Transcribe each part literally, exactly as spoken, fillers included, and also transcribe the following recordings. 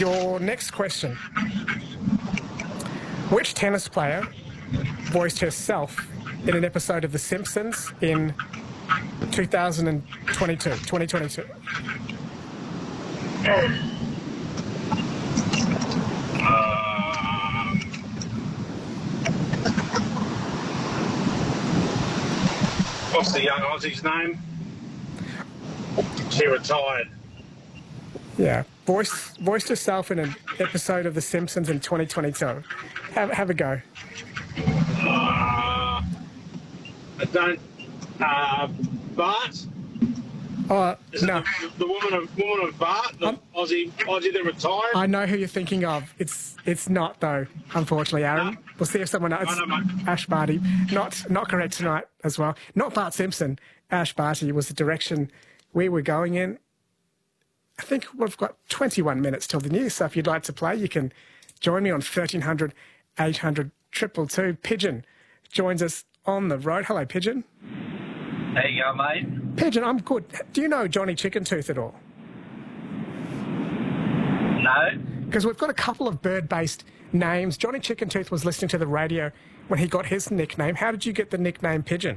Your next question. Which tennis player voiced herself in an episode of The Simpsons in two thousand twenty-two, twenty twenty-two? Uh, what's the young Aussie's name? She retired. Yeah, voiced voiced herself in an episode of The Simpsons in twenty twenty-two. Have have a go. Uh, I don't. Uh, Bart. Oh Is no, it the, the woman of woman of Bart, the Um, Aussie Aussie that retired. I know who you're thinking of. It's it's not though, unfortunately, Aaron. No. We'll see if someone else. I know, mate. Ash Barty, not not correct tonight as well. Not Bart Simpson. Ash Barty was the direction we were going in. I think we've got twenty-one minutes till the news, so if you'd like to play, you can join me on thirteen hundred, eight hundred, two two two. Pigeon joins us on the road. Hello, Pigeon. There you go, mate. Pigeon, I'm good. Do you know Johnny Chicken Tooth at all? No? Because we've got a couple of bird-based names. Johnny Chicken Tooth was listening to the radio when he got his nickname. How did you get the nickname Pigeon?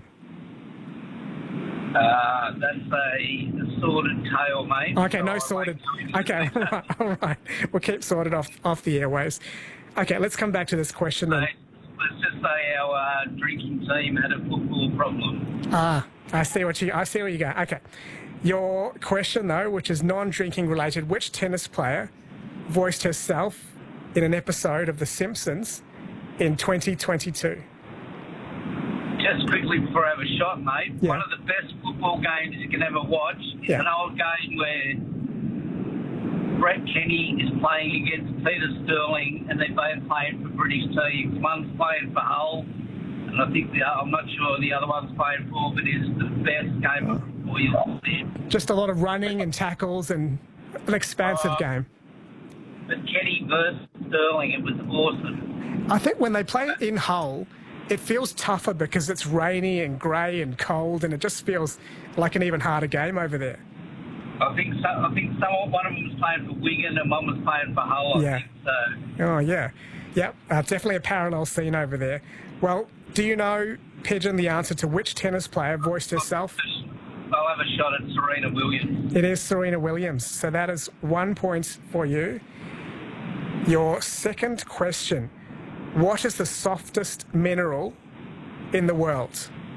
Uh, that's a sorted tail, mate. Okay, So no I sorted. like- Okay, all right, all right. We'll keep sorted off, off the airwaves. Okay, let's come back to this question then. Mate, let's just say our uh, drinking team had a football problem. Ah, I see what you. I see where you go. Okay, your question though, which is non-drinking related, which tennis player voiced herself in an episode of The Simpsons in twenty twenty-two? Just quickly before I have a shot, mate, Yeah. one of the best football games you can ever watch is Yeah. an old game where Brett Kenny is playing against Peter Sterling and they're both playing for British teams. One's playing for Hull, and I think the I'm not sure the other one's playing for, but it's the best game of football you'll see. Just a lot of running and tackles and an expansive Uh, game. But Kenny versus Sterling, it was awesome. I think when they play it in Hull, it feels tougher because it's rainy and grey and cold, and it just feels like an even harder game over there. I think so, I think someone one of them was playing for Wigan and one was playing for Hull. I Yeah. think so. Oh, yeah. Yep, uh, definitely a parallel scene over there. Well, do you know, Pigeon, the answer to which tennis player voiced herself? I'll have a shot at Serena Williams. It is Serena Williams. So that is one point for you. Your second question. What is the softest mineral in the world?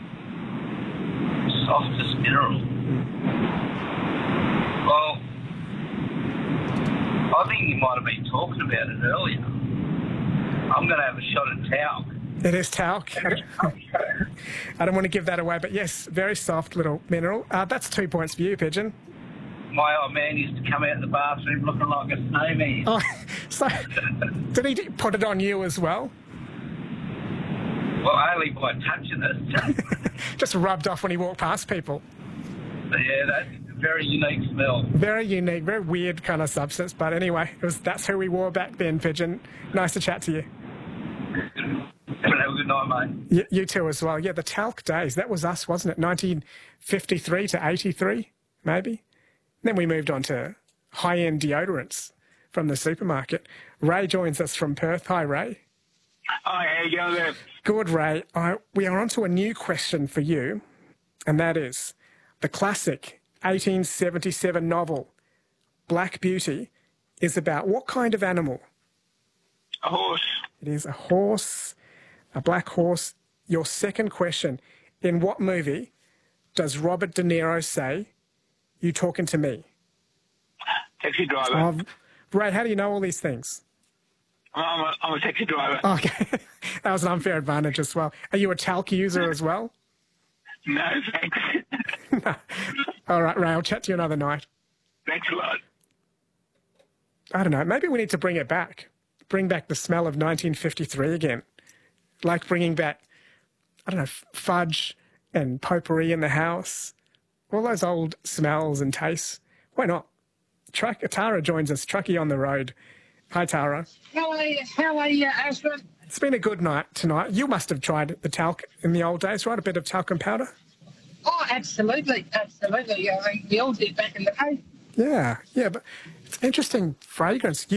Softest mineral. Well, I think you might have been talking about it earlier. I'm going to have a shot at talc. It is talc. I don't, I don't want to give that away, but yes, very soft little mineral. Uh, that's two points for you, Pigeon. My old man used to come out of the bathroom looking like a snowman. Oh, so did he d- put it on you as well? Well, only by touching it. Just rubbed off when he walked past people. Yeah, that's a very unique smell. Very unique, very weird kind of substance. But anyway, it was that's who we wore back then, Pigeon. Nice to chat to you. Have a good night, mate. You, you too as well. Yeah, the talc days. That was us, wasn't it? nineteen fifty-three to eighty-three, maybe. Then we moved on to high-end deodorants from the supermarket. Ray joins us from Perth. Hi, Ray. Hi, how you going there? Good, Ray. I, we are on to a new question for you, and that is the classic eighteen seventy-seven novel Black Beauty is about what kind of animal? A horse. It is a horse, a black horse. Your second question, in what movie does Robert De Niro say, "You talking to me"? Taxi driver. Oh, Ray, how do you know all these things? I'm, a, I'm a taxi driver. Okay, that was an unfair advantage as well. Are you a talc user as well? No, thanks. No. All right, Ray, I'll chat to you another night. Thanks a lot. I don't know, maybe we need to bring it back. Bring back the smell of nineteen fifty-three again. Like bringing back, I don't know, fudge and potpourri in the house. All those old smells and tastes. Why not? Truck, Tara joins us, Trucky on the road. Hi, Tara. How are you? How are you, Ashton? It's been a good night tonight. You must have tried the talc in the old days, right? A bit of talcum powder? Oh, absolutely, absolutely. I mean, we all did back in the day. Yeah, yeah, but it's interesting fragrance. You